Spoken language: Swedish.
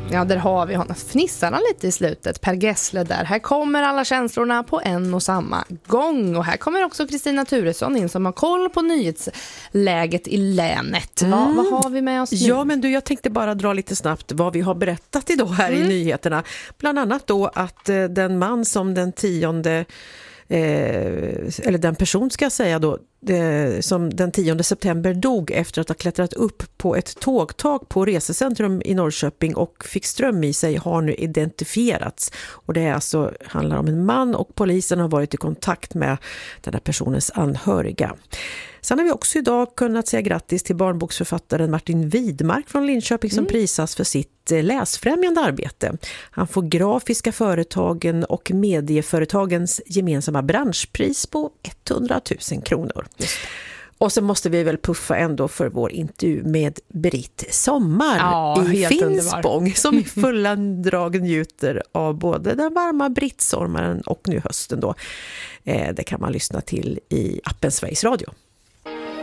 Ja, där har vi honom. Fnissarna lite i slutet. Per Gessle där. Här kommer alla känslorna på en och samma gång. Och här kommer också Kristina Turesson in som har koll på nyhetsläget i länet. Vad har vi med oss nu? Ja, men du, jag tänkte bara dra lite snabbt vad vi har berättat idag här i nyheterna. Bland annat då att den man som den 10:e eller den person ska jag säga då, som den 10 september dog efter att ha klättrat upp på ett tågtak på resecentrum i Norrköping och fick ström i sig, har nu identifierats. Och det är alltså, handlar om en man, och polisen har varit i kontakt med den här personens anhöriga. Sen har vi också idag kunnat säga grattis till barnboksförfattaren Martin Widmark från Linköping som prisas för sitt läsfrämjande arbete. Han får Grafiska företagen och medieföretagens gemensamma branschpris på 100 000 kronor. Och så måste vi väl puffa ändå för vår intervju med Britt Sommar i Finspång som i fulla drag njuter av både den varma brittsommaren och nu hösten då. Det kan man lyssna till i appen Sveriges Radio.